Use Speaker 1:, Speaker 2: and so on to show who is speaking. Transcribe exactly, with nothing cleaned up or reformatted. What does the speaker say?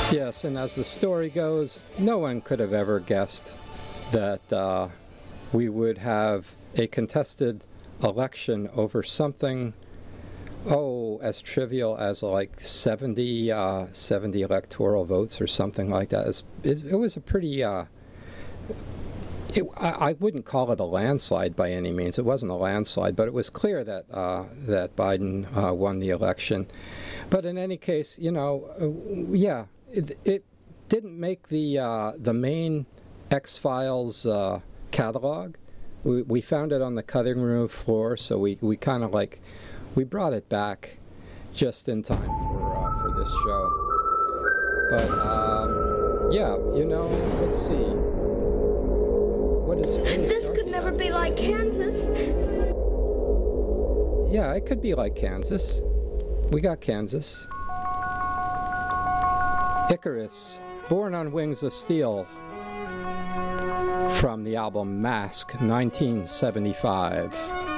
Speaker 1: Yes, and as the story goes, no one could have ever guessed that uh, we would have a contested election over something, oh, as trivial as like seventy, uh, seventy electoral votes or something like that. It's, it's, it was a pretty, uh, it, I, I wouldn't call it a landslide by any means. It wasn't a landslide, but it was clear that, uh, that Biden uh, won the election. But in any case, you know, uh, yeah, it, it didn't make the, uh, the main X-Files uh, catalog. We, we found it on the cutting room floor, so we, we kind of like, we brought it back just in time for uh, for this show. But, um, yeah, you know, let's see. What is, what is
Speaker 2: This
Speaker 1: Dorothy
Speaker 2: could never
Speaker 1: have
Speaker 2: be
Speaker 1: to
Speaker 2: like
Speaker 1: say?
Speaker 2: Kansas.
Speaker 1: Yeah, it could be like Kansas. We got Kansas. Icarus, Born on Wings of Steel, from the album Mask, nineteen seventy-five.